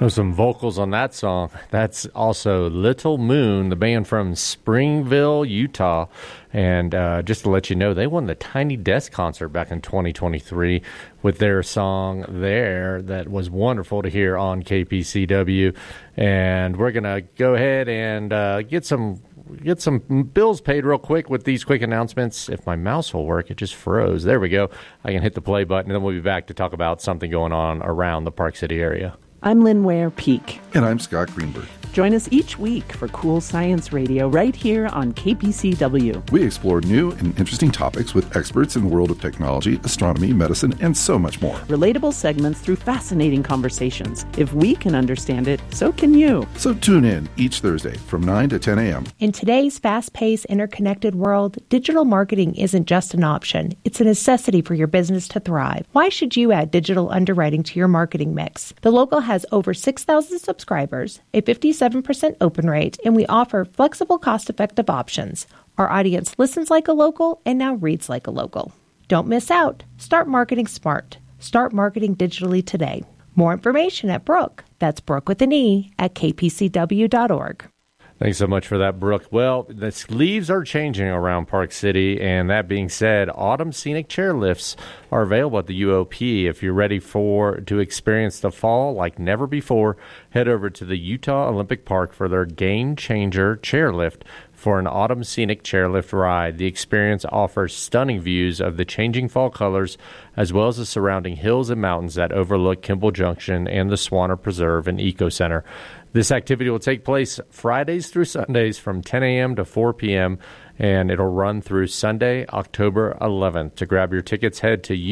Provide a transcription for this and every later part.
There's some vocals on that song. That's also Little Moon, the band from Springville, Utah. And just to let you know, they won the Tiny Desk concert back in 2023 with their song there that was wonderful to hear on KPCW. And we're going to go ahead and get some bills paid real quick with these quick announcements. If my mouse will work, it just froze. There we go. I can hit the play button, and then we'll be back to talk about something going on around the Park City area. I'm Lynn Ware-Peak. And I'm Scott Greenberg. Join us each week for Cool Science Radio right here on KPCW. We explore new and interesting topics with experts in the world of technology, astronomy, medicine, and so much more. Relatable segments through fascinating conversations. If we can understand it, so can you. So tune in each Thursday from 9 to 10 a.m. In today's fast-paced, interconnected world, digital marketing isn't just an option. It's a necessity for your business to thrive. Why should you add digital underwriting to your marketing mix? The Local has over 6,000 subscribers, a 57% open rate, and we offer flexible, cost-effective options. Our audience listens like a local and now reads like a local. Don't miss out. Start marketing smart. Start marketing digitally today. More information at Brooke. That's Brooke with an E at kpcw.org. Thanks so much for that, Brooke. Well, the leaves are changing around Park City, and that being said, autumn scenic chairlifts are available at the UOP. If you're ready to experience the fall like never before, head over to the Utah Olympic Park for their Game Changer chairlift for an autumn scenic chairlift ride. The experience offers stunning views of the changing fall colors, as well as the surrounding hills and mountains that overlook Kimball Junction and the Swanner Preserve and Eco Center. This activity will take place Fridays through Sundays from 10 a.m. to 4 p.m., and it'll run through Sunday, October 11th. To grab your tickets, head to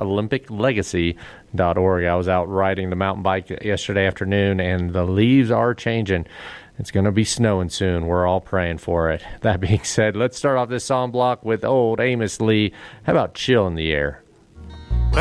UtahOlympicLegacy.org. I was out riding the mountain bike yesterday afternoon, and the leaves are changing. It's going to be snowing soon. We're all praying for it. That being said, let's start off this song block with old Amos Lee. How about Chill in the Air?